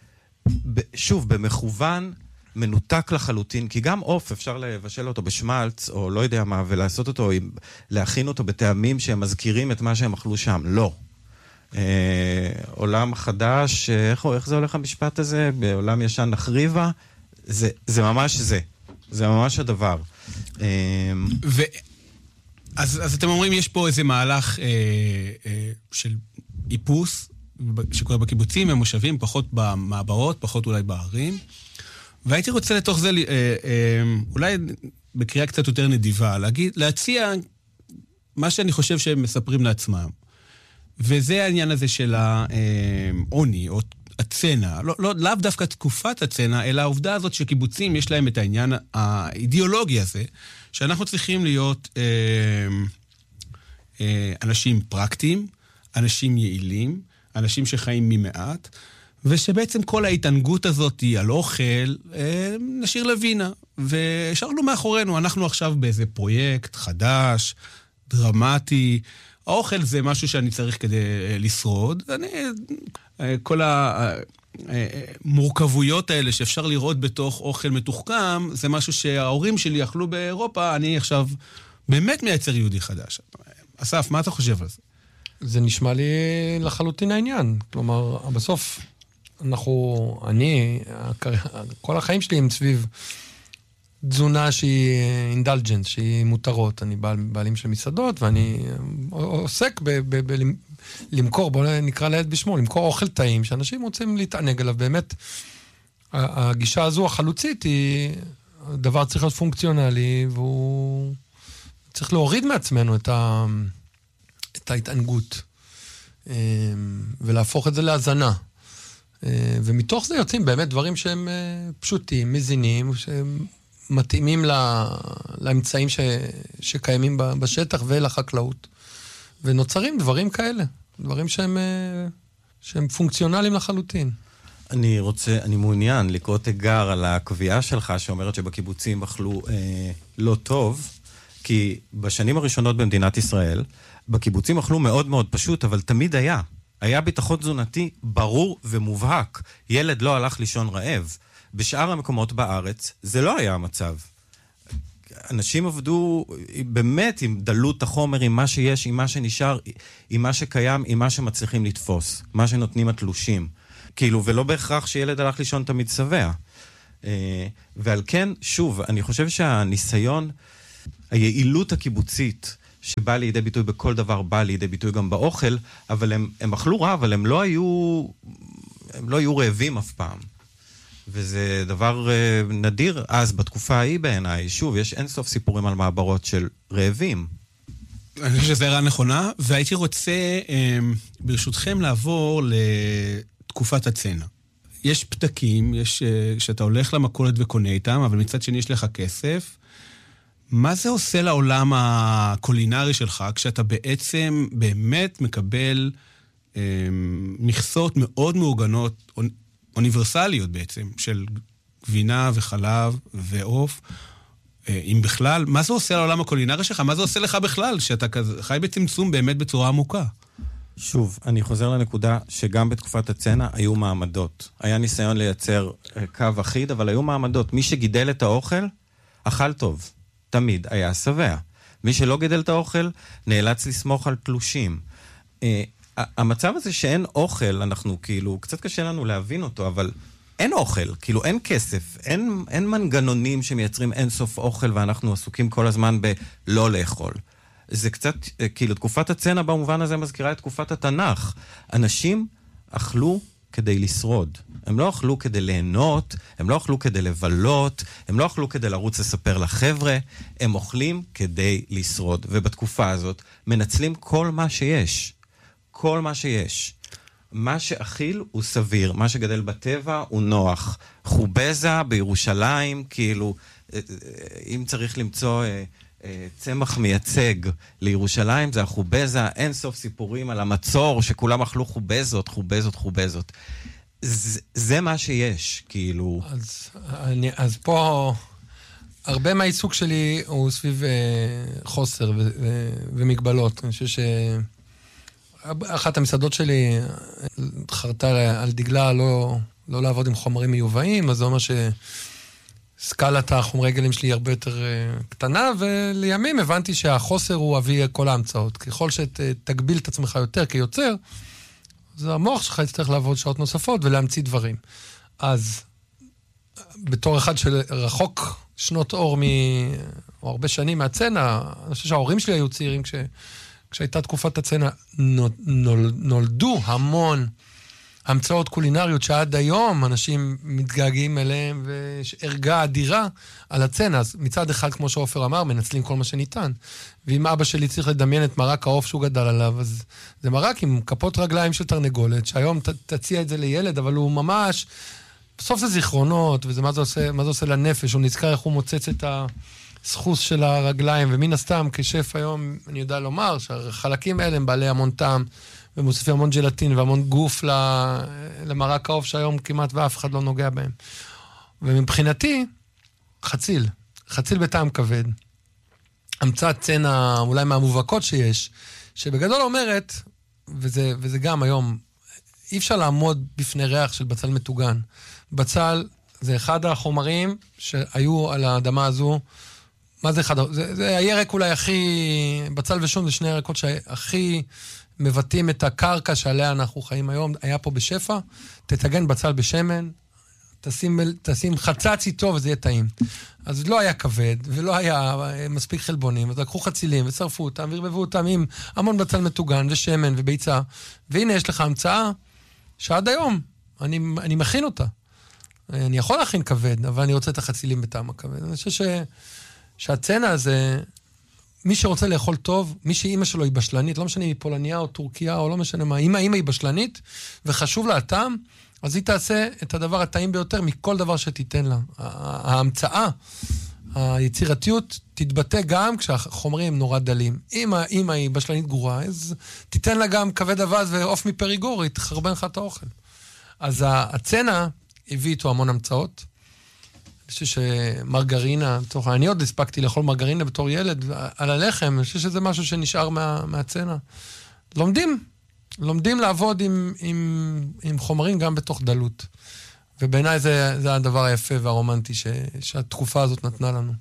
שוב, במכוון, מנותק לחלוטין, כי גם עוף אפשר לבשל אותו בשמלץ, או לא יודע מה, ולעשות אותו, להכין אותו בטעמים שהם מזכירים את מה שהם אכלו שם. לא. אה, עולם חדש, איך, איך זה הולך המשפט הזה? בעולם ישן נחריבה, זה, זה ממש זה. זה ממש הדבר. אה, ו... אז, אז אתם אומרים, יש פה איזה מהלך אה, אה, של איפוס, שקורה בקיבוצים, במושבים, פחות במעברות, פחות אולי בערים. והייתי רוצה לתוך זה, אה, אה, אולי בקריאה קצת יותר נדיבה, להגיד, להציע מה שאני חושב שהם מספרים לעצמם. וזה העניין הזה של העוני, או הצנע. לא, לא, לאו דווקא תקופת הצנע, אלא העובדה הזאת שקיבוצים יש להם את העניין האידיאולוגי הזה, שאנחנו צריכים להיות אה, אה, אנשים פרקטיים, אנשים יעילים, אנשים שחיים ממעט, ושבעצם כל ההתענגות הזאת על אוכל, אה, נשאיר לבינה. ושארנו מאחורינו, אנחנו עכשיו באיזה פרויקט חדש, דרמטי, האוכל זה משהו שאני צריך כדי לשרוד. אני, כל המורכבויות האלה שאפשר לראות בתוך אוכל מתוחכם, זה משהו שההורים שלי אכלו באירופה, אני עכשיו באמת מייצר יהודי חדש. אסף, מה אתה חושב על זה? זה נשמע לי לחלוטין העניין. כלומר, בסוף, אנחנו, אני, כל החיים שלי הם סביב תזונה שהיא אינדלג'נט, שהיא מותרות. אני בעל, בעלים של מסעדות, ואני עוסק בלמכור, בואו נקרא לילד בשמו, למכור אוכל טעים, שאנשים רוצים להתענג עליו. באמת, הגישה הזו, החלוצית, היא דבר צריך להיות פונקציונלי, והוא צריך להוריד מעצמנו את, ה, את ההתענגות, ולהפוך את זה להזנה. ומתוך זה יוצאים באמת דברים שהם פשוטים, מזינים, שהם מתאימים לאמצעים ש, שקיימים בשטח ולחקלאות. ונוצרים דברים כאלה, דברים שהם, שהם פונקציונליים לחלוטין. אני רוצה, אני מעוניין לקרוא תיגר על הקביעה שלך, שאומרת שבקיבוצים אכלו אה, לא טוב, כי בשנים הראשונות במדינת ישראל, בקיבוצים אכלו מאוד מאוד פשוט, אבל תמיד היה. היה ביטחון תזונתי ברור ומובהק. ילד לא הלך לישון רעב. בשאר המקומות בארץ זה לא היה המצב. אנשים עבדו באמת עם דלות החומר, עם מה שיש, עם מה שנשאר, עם מה שקיים, עם מה שמצליחים לתפוס, מה שנותנים התלושים. כאילו, ולא בהכרח שילד הלך לישון תמיד שבע. ועל כן, שוב, אני חושב שהניסיון, היעילות הקיבוצית, שבא לידי ביטוי בכל דבר, בא לידי ביטוי גם באוכל, אבל הם, הם אכלו רע, אבל הם לא היו, הם לא היו רעבים אף פעם. וזה דבר uh, נדיר אז, בתקופה ההיא בעיניי. שוב, יש אין סוף סיפורים על מעברות של רעבים. אני חושב שזה הערה נכונה, והייתי רוצה, um, ברשותכם, לעבור לתקופת הצנע. יש פתקים, יש, uh, שאתה הולך למכולת וקונה איתם, אבל מצד שני יש לך כסף. מה זה עושה לעולם הקולינרי שלך, כשאתה בעצם באמת מקבל um, מכסות מאוד מאורגנות, אוניברסליות בעצם, של גבינה וחלב ועוף, אם בכלל, מה זה עושה לעולם הקולינרי שלך? מה זה עושה לך בכלל, שאתה חי בצמצום באמת בצורה עמוקה? שוב, אני חוזר לנקודה שגם בתקופת הצנע היו מעמדות. היה ניסיון לייצר קו אחיד, אבל היו מעמדות. מי שגידל את האוכל, אכל טוב. תמיד היה שבע. מי שלא גידל את האוכל, נאלץ לסמוך על תלושים. המצב הזה שאין אוכל, אנחנו כאילו, קצת קשה לנו להבין אותו, אבל אין אוכל, כאילו אין כסף, אין, אין מנגנונים שמייצרים אין סוף אוכל, ואנחנו עסוקים כל הזמן בלא לאכול. זה קצת, כאילו, תקופת הצנע במובן הזה מזכירה את תקופת התנ"ך. אנשים אכלו כדי לשרוד. הם לא אכלו כדי ליהנות, הם לא אכלו כדי לבלות, הם לא אכלו כדי לרוץ לספר לחבר'ה, הם אוכלים כדי לשרוד. ובתקופה הזאת מנצלים כל מה שיש. כל מה שיש. מה שאכיל הוא סביר, מה שגדל בטבע הוא נוח. חובזה בירושלים, כאילו, אם צריך למצוא צמח מייצג לירושלים, זה החובזה, אין סוף סיפורים על המצור, שכולם אכלו חובזות, חובזות, חובזות. זה, זה מה שיש, כאילו. אז, אני, אז פה, הרבה מהעיסוק שלי הוא סביב אה, חוסר ו, ו, ומגבלות. אני חושב ש... אחת המסעדות שלי חרתה על דגלה לא, לא לעבוד עם חומרים מיובאים, אז זה אומר שסקלת החומרי גלים שלי הרבה יותר קטנה, ולימים הבנתי שהחוסר הוא אבי כל ההמצאות. ככל שתגביל את עצמך יותר כיוצר, אז המוח שלך יצטרך לעבוד שעות נוספות ולהמציא דברים. אז בתור אחד של רחוק שנות אור מ... או הרבה שנים מהצנע, אני חושב שההורים שלי היו צעירים כש... כשהייתה תקופת הצנע, נולדו המון המצאות קולינריות שעד היום אנשים מתגעגעים אליהם, והרגה אדירה על הצנע. אז מצד אחד, כמו שאופר אמר, מנצלים כל מה שניתן. ואם אבא שלי צריך לדמיין את מרק העוף שהוא גדל עליו, אז זה מרק עם כפות רגליים של תרנגולת, שהיום ת, תציע את זה לילד, אבל הוא ממש... בסוף זה זיכרונות, וזה מה זה עושה, מה זה עושה לנפש, הוא נזכר איך הוא מוצץ את ה... סחוס של הרגליים, ומן הסתם, כשף היום, אני יודע לומר, שהחלקים האלה הם בעלי המון טעם, ומוסיפים המון ג'לטין, והמון גוף למרק העוף, שהיום כמעט ואף אחד לא נוגע בהם. ומבחינתי, חציל. חציל בטעם כבד. המצאת צנע, אולי מהמובהקות שיש, שבגדול אומרת, וזה, וזה גם היום, אי אפשר לעמוד בפני ריח של בצל מטוגן. בצל זה אחד החומרים שהיו על האדמה הזו, מה זה אחד? זה, זה הירק אולי הכי, בצל ושום זה שני ירקות שהכי מבטאים את הקרקע שעליה אנחנו חיים היום, היה פה בשפע, תתגן בצל בשמן, תשים, תשים חצץ איתו וזה יהיה טעים. אז לא היה כבד, ולא היה מספיק חלבונים, אז לקחו חצילים ושרפו אותם, והרבבו אותם עם המון בצל מטוגן ושמן וביצה, והנה יש לך המצאה שעד היום אני, אני מכין אותה. אני יכול להכין כבד, אבל אני רוצה את החצילים בטעם הכבד. אני חושב ש... שהצנע הזה, מי שרוצה לאכול טוב, מי שאימא שלו היא בשלנית, לא משנה אם היא פולניה או טורקיה או לא משנה מה, אם האימא היא בשלנית וחשוב לה הטעם, אז היא תעשה את הדבר הטעים ביותר מכל דבר שתיתן לה. ההמצאה, היצירתיות, תתבטא גם כשהחומרים נורא דלים. אם האימא היא בשלנית גרועה, אז תיתן לה גם כבד אבז ועוף מפריגור, היא תחרבן לך את האוכל. אז הצנע הביא איתו המון המצאות. אני חושב שמרגרינה, אני עוד הספקתי לאכול מרגרינה בתור ילד, על הלחם, אני חושב שזה משהו שנשאר מה, מהצנע. לומדים, לומדים לעבוד עם, עם, עם חומרים גם בתוך דלות. ובעיניי זה, זה הדבר היפה והרומנטי ש, שהתקופה הזאת נתנה לנו.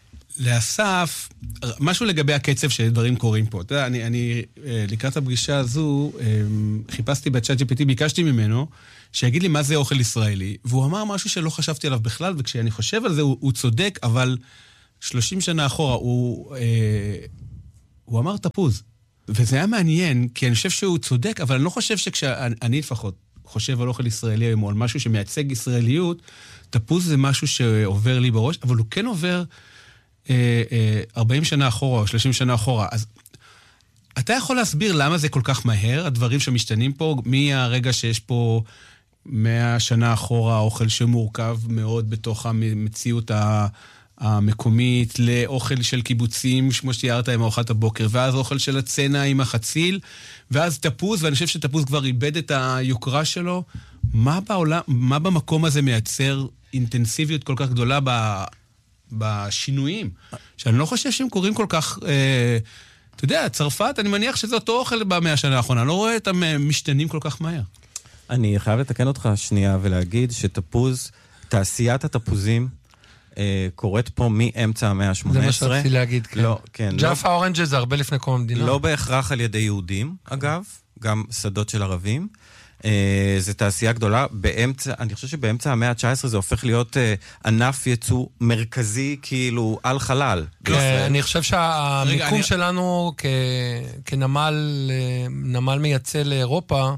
לאסף, משהו לגבי הקצב שדברים קורים פה. אתה יודע, אני, אני לקראת הפגישה הזו, חיפשתי בצ'אט ג'י פי טי, ביקשתי ממנו, שיגיד לי מה זה אוכל ישראלי, והוא אמר משהו שלא חשבתי עליו בכלל, וכשאני חושב על זה, הוא, הוא צודק, אבל שלושים שנה אחורה, הוא, אה, הוא אמר תפוז. וזה היה מעניין, כי אני חושב שהוא צודק, אבל אני לא חושב שכשאני לפחות חושב על אוכל ישראלי, או על משהו שמייצג ישראליות, תפוז זה משהו שעובר לי בראש, אבל הוא כן עובר אה, אה, ארבעים שנה אחורה, או שלושים שנה אחורה. אז אתה יכול להסביר למה זה כל כך מהר, הדברים שמשתנים פה, מהרגע שיש פה מאה שנה אחורה, אוכל שמורכב מאוד בתוך המציאות המקומית, לאוכל של קיבוצים, כמו שתיארת עם ארוחת הבוקר, ואז אוכל של הצנע עם החציל, ואז תפוז, ואני חושב שתפוז כבר איבד את היוקרה שלו. מה בעולם, מה במקום הזה מייצר אינטנסיביות כל כך גדולה ב, בשינויים? שאני לא חושב שהם קוראים כל כך... אה, אתה יודע, צרפת, אני מניח שזה אותו אוכל במאה השנה האחרונה, לא רואה את המשתנים כל כך מהר. אני חייב לתקן אותך שנייה ולהגיד שתפוז, תעשיית התפוזים, אה, קורית פה מאמצע המאה ה-שמונה עשרה. זה מה שרציתי להגיד, כן. לא, כן. ג'אפה אורנג'ה זה הרבה לפני קום המדינה. לא בהכרח על ידי יהודים, אגב, גם שדות של ערבים. אה, זו תעשייה גדולה. באמצע, אני חושב שבאמצע המאה ה-תשע עשרה זה הופך להיות אה, ענף יצוא מרכזי, כאילו, על חלל. כן, אני חושב שהמיקום שלנו כ... כנמל נמל מייצא לאירופה,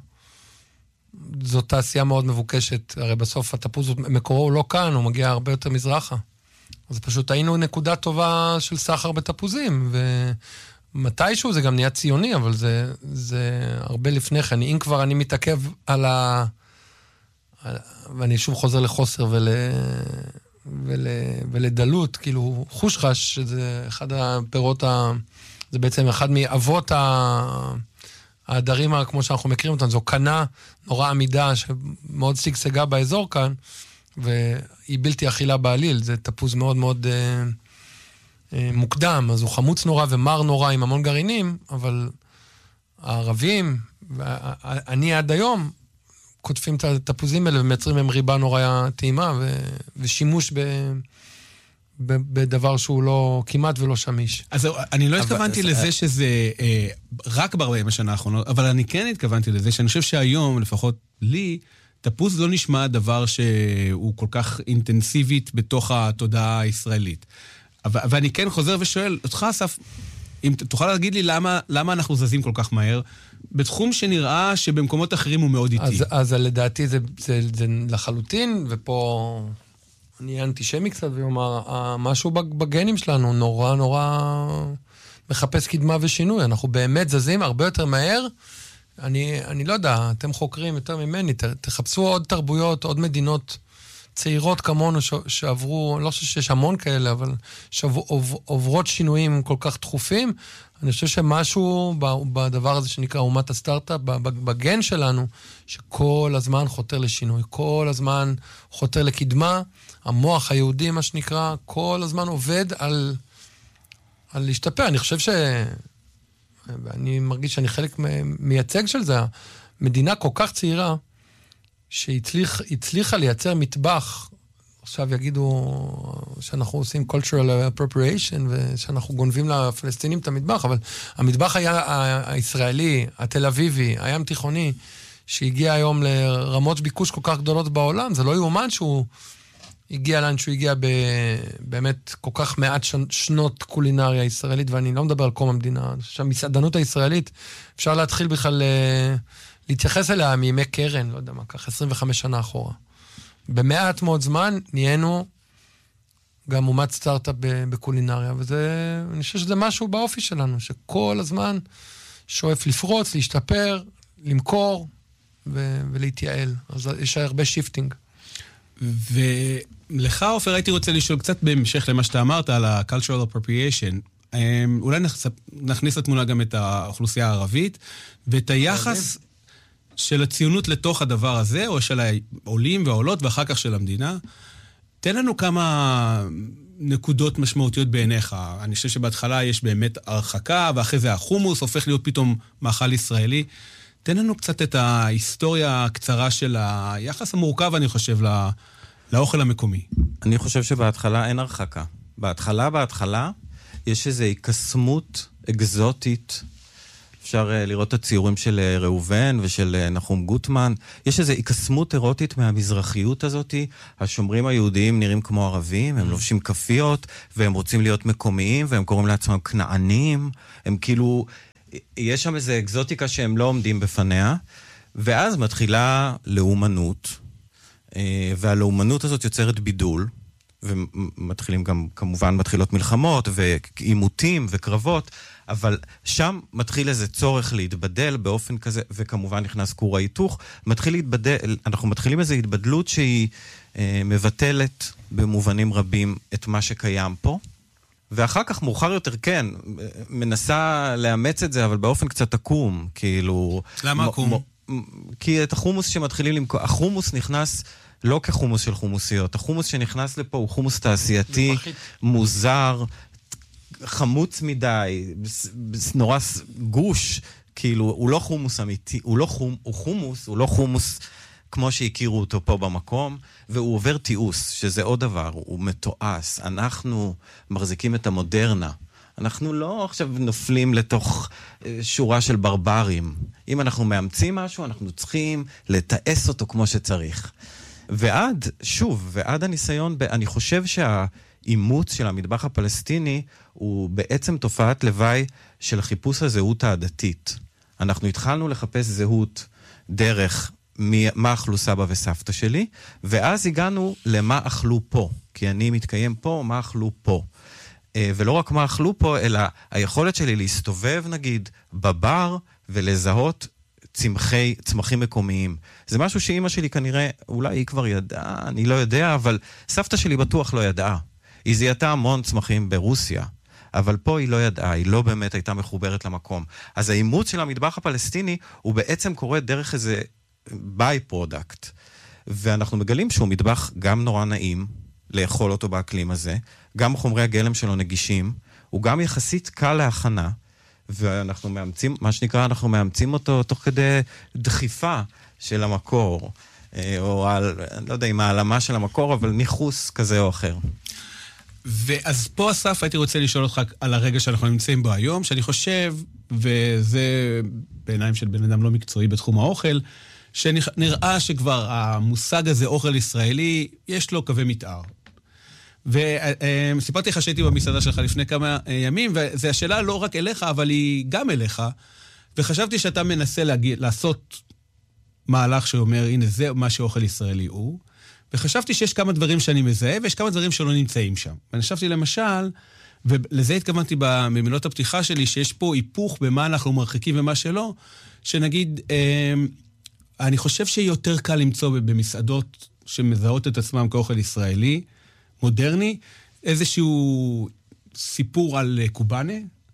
זו תעשייה מאוד מבוקשת. הרי בסוף התפוז מקורו הוא לא כאן, הוא מגיע הרבה יותר מזרחה. אז פשוט היינו נקודה טובה של סחר בתפוזים, ומתישהו זה גם נהיה ציוני, אבל זה, זה הרבה לפני כן. אם כבר אני מתעכב על ה... ואני שוב חוזר לחוסר ול... ול... ולדלות, כאילו חושחש, שזה אחד הפירות, ה... זה בעצם אחד מאבות ה... העדרים, כמו שאנחנו מכירים אותם, זו קנה נורא עמידה שמאוד סגסגה באזור כאן, והיא בלתי אכילה בעליל, זה תפוז מאוד מאוד אה, אה, מוקדם, אז הוא חמוץ נורא ומר נורא עם המון גרעינים, אבל הערבים, אני עד היום, כותפים את התפוזים האלה ומייצרים מהם ריבה נורא טעימה, ו, ושימוש ב... בדבר שהוא לא, כמעט ולא שמיש. אז אני לא התכוונתי לזה שזה רק ב-ארבעים השנה האחרונות, אבל אני כן התכוונתי לזה שאני חושב שהיום, לפחות לי, תפוז לא נשמע דבר שהוא כל כך אינטנסיבית בתוך התודעה הישראלית. ואני כן חוזר ושואל, אותך אסף, אם תוכל להגיד לי למה, למה אנחנו זזים כל כך מהר, בתחום שנראה שבמקומות אחרים הוא מאוד איטי. אז, אז לדעתי זה, זה, זה לחלוטין, ופה... אני אהיה אנטישמי קצת ואומר, משהו בגנים שלנו נורא נורא מחפש קדמה ושינוי. אנחנו באמת זזים הרבה יותר מהר. אני, אני לא יודע, אתם חוקרים יותר ממני, תחפשו עוד תרבויות, עוד מדינות צעירות כמונו ש, שעברו, לא חושב שיש המון כאלה, אבל שעוברות שינויים כל כך תכופים. אני חושב שמשהו בדבר הזה שנקרא אומת הסטארט-אפ, בגן שלנו, שכל הזמן חותר לשינוי, כל הזמן חותר לקדמה, המוח היהודי, מה שנקרא, כל הזמן עובד על, על להשתפר. אני חושב ש... ואני מרגיש שאני חלק מייצג של זה, מדינה כל כך צעירה, שהצליחה לייצר מטבח, עכשיו יגידו שאנחנו עושים cultural appropriation, ושאנחנו גונבים לפלסטינים את המטבח, אבל המטבח היה הישראלי, התל אביבי, הים תיכוני, שהגיע היום לרמות ביקוש כל כך גדולות בעולם, זה לא יאומן שהוא הגיע לאן שהוא הגיע באמת כל כך מעט שנות קולינריה ישראלית, ואני לא מדבר על קום המדינה, שהמסעדנות הישראלית, אפשר להתחיל בכלל להתייחס אליה מימי קרן, לא יודע מה, כך עשרים וחמש שנה אחורה. במעט מאוד זמן נהיינו גם אומת סטארט-אפ בקולינריה, וזה, אני חושב שזה משהו באופי שלנו, שכל הזמן שואף לפרוץ, להשתפר, למכור ו- ולהתייעל. אז יש הרבה שיפטינג. ולך, אופר, הייתי רוצה לשאול קצת בהמשך למה שאתה אמרת על ה-cultural appropriation. אולי נכניס לתמונה גם את האוכלוסייה הערבית, ואת היחס של הציונות לתוך הדבר הזה, או של העולים והעולות, ואחר כך של המדינה. תן לנו כמה נקודות משמעותיות בעיניך. אני חושב שבהתחלה יש באמת הרחקה, ואחרי זה החומוס הופך להיות פתאום מאכל ישראלי. תן לנו קצת את ההיסטוריה הקצרה של היחס המורכב, אני חושב, לא, לאוכל המקומי. אני חושב שבהתחלה אין הרחקה. בהתחלה, בהתחלה, יש איזו הקסמות אקזוטית. אפשר לראות את הציורים של ראובן ושל נחום גוטמן. יש איזו הקסמות אירוטית מהמזרחיות הזאת. השומרים היהודיים נראים כמו ערבים, הם לובשים כפיות, והם רוצים להיות מקומיים, והם קוראים לעצמם כנענים. הם כאילו... יש שם איזו אקזוטיקה שהם לא עומדים בפניה, ואז מתחילה לאומנות, והלאומנות הזאת יוצרת בידול, ומתחילים גם, כמובן, מתחילות מלחמות, ועימותים וקרבות, אבל שם מתחיל איזה צורך להתבדל באופן כזה, וכמובן נכנס כור ההיתוך, מתחיל להתבדל, אנחנו מתחילים איזו התבדלות שהיא מבטלת במובנים רבים את מה שקיים פה, ואחר כך, מאוחר יותר, כן, מנסה לאמץ את זה, אבל באופן קצת עקום, כאילו... למה עקום? כי את החומוס שמתחילים למכור... החומוס נכנס לא כחומוס של חומוסיות. החומוס שנכנס לפה הוא חומוס תעשייתי, מוזר, חמוץ מדי, נורא גוש, כאילו, הוא לא חומוס אמיתי, הוא לא חומ, הוא חומוס, הוא לא חומוס כמו שהכירו אותו פה במקום, והוא עובר תיעוס, שזה עוד דבר, הוא מתועס. אנחנו מחזיקים את המודרנה. אנחנו לא עכשיו נופלים לתוך שורה של ברברים. אם אנחנו מאמצים משהו, אנחנו צריכים לתעס אותו כמו שצריך. ועד, שוב, ועד הניסיון, אני חושב שהאימוץ של המטבח הפלסטיני הוא בעצם תופעת לוואי של חיפוש הזהות העדתית. אנחנו התחלנו לחפש זהות דרך מה אכלו סבא וסבתא שלי, ואז הגענו למה אכלו פה, כי אני מתקיים פה, מה אכלו פה. ולא רק מה אכלו פה, אלא היכולת שלי להסתובב, נגיד, בבר ולזהות צמחי, צמחים מקומיים. זה משהו שאמא שלי כנראה, אולי היא כבר ידעה, אני לא יודע, אבל סבתא שלי בטוח לא ידעה. היא זיהתה המון צמחים ברוסיה, אבל פה היא לא ידעה, היא לא באמת הייתה מחוברת למקום. אז האימוץ של המטבח הפלסטיני הוא בעצם קורה דרך איזה ביי פרודקט. ואנחנו מגלים שהוא מטבח גם נורא נעים לאכול אותו באקלים הזה, גם חומרי הגלם שלו נגישים, הוא גם יחסית קל להכנה, ואנחנו מאמצים, מה שנקרא, אנחנו מאמצים אותו תוך כדי דחיפה של המקור, או על, אני לא יודע אם העלמה של המקור, אבל ניחוס כזה או אחר. ואז פה, אסף, הייתי רוצה לשאול אותך על הרגע שאנחנו נמצאים בו היום, שאני חושב, וזה בעיניים של בן אדם לא מקצועי בתחום האוכל, שנראה שכבר המושג הזה, אוכל ישראלי, יש לו קווי מתאר. וסיפרתי לך שהייתי במסעדה שלך לפני כמה ימים, וזו השאלה לא רק אליך, אבל היא גם אליך, וחשבתי שאתה מנסה להגיד, לעשות מהלך שאומר, הנה זה מה שאוכל ישראלי הוא, וחשבתי שיש כמה דברים שאני מזהה, ויש כמה דברים שלא נמצאים שם. ואני חשבתי למשל, ולזה התכוונתי במילות הפתיחה שלי, שיש פה היפוך במה אנחנו מרחיקים ומה שלא, שנגיד, אני חושב שיותר קל למצוא במסעדות שמזהות את עצמם כאוכל ישראלי, מודרני, איזשהו סיפור על קובאנה,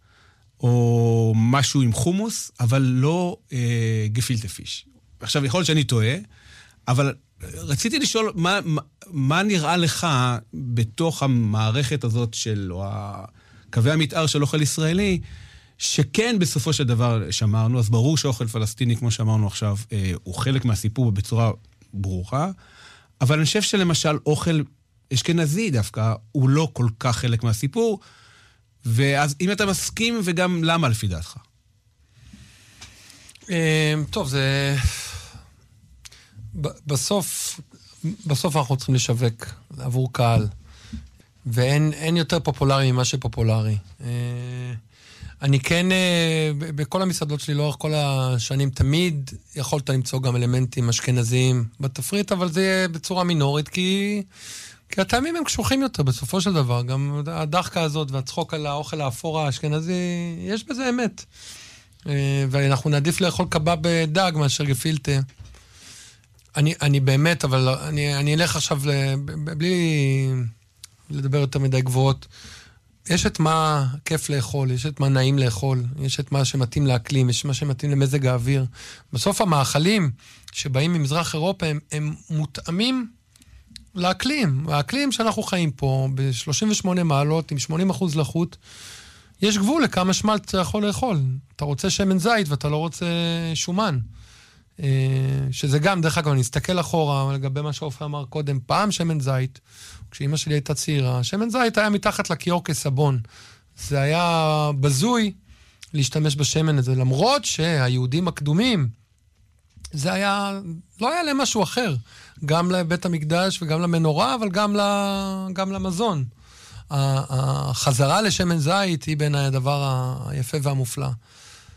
או משהו עם חומוס, אבל לא אה, גפילטה פיש. עכשיו, יכול להיות שאני טועה, אבל רציתי לשאול, מה, מה, מה נראה לך בתוך המערכת הזאת של, או קווי המתאר של אוכל ישראלי, שכן בסופו של דבר שמרנו, אז ברור שאוכל פלסטיני, כמו שאמרנו עכשיו, אה, הוא חלק מהסיפור בצורה ברורה, אבל אני חושב שלמשל אוכל אשכנזי דווקא, הוא לא כל כך חלק מהסיפור, ואז אם אתה מסכים, וגם למה לפי דעתך? טוב, זה... בסוף, בסוף אנחנו צריכים לשווק עבור קהל, ואין יותר פופולרי ממה שפופולרי. אני כן, בכל המסעדות שלי, לאורך כל השנים, תמיד יכולת למצוא גם אלמנטים אשכנזיים בתפריט, אבל זה יהיה בצורה מינורית, כי... כי הטעמים הם קשוחים יותר בסופו של דבר, גם הדחקה הזאת והצחוק על האוכל האפור האשכנזי, יש בזה אמת. ואנחנו נעדיף לאכול קבב בדג מאשר גפילטה. אני, אני באמת, אבל אני, אני אלך עכשיו, בלי לדבר יותר מדי גבוהות, יש את מה כיף לאכול, יש את מה נעים לאכול, יש את מה שמתאים לאקלים, יש מה שמתאים למזג האוויר. בסוף המאכלים שבאים ממזרח אירופה, הם, הם מותאמים לאקלים. האקלים שאנחנו חיים פה, ב-שלושים ושמונה מעלות, עם שמונים אחוז לחות, יש גבול לכמה שמל אתה יכול לאכול. אתה רוצה שמן זית ואתה לא רוצה שומן. שזה גם, דרך אגב, אני אסתכל אחורה לגבי מה שאופי אמר קודם, פעם שמן זית, כשאמא שלי הייתה צעירה, שמן זית היה מתחת לכיור כסבון. זה היה בזוי להשתמש בשמן הזה, למרות שהיהודים הקדומים, זה היה, לא היה להם משהו אחר, גם לבית המקדש וגם למנורה, אבל גם, גם למזון. החזרה לשמן זית היא בין הדבר היפה והמופלא.